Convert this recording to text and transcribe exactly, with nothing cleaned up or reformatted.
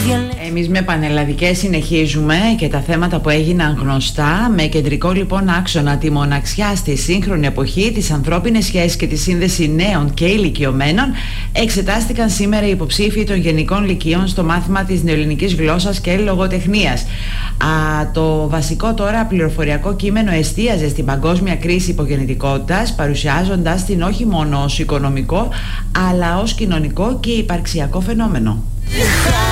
Εμείς με πανελλαδικές συνεχίζουμε και τα θέματα που έγιναν γνωστά, με κεντρικό λοιπόν άξονα τη μοναξιά στη σύγχρονη εποχή, τις ανθρώπινες σχέσεις και τη σύνδεση νέων και ηλικιωμένων. Εξετάστηκαν σήμερα οι υποψήφοι των Γενικών Λυκείων στο μάθημα της νεοελληνικής γλώσσας και λογοτεχνίας. Α, το βασικό τώρα πληροφοριακό κείμενο εστίαζε στην παγκόσμια κρίση υπογεννητικότητας, παρουσιάζοντας την όχι μόνο ως οικονομικό αλλά ως κοινωνικό και υπαρξιακό φαινόμενο.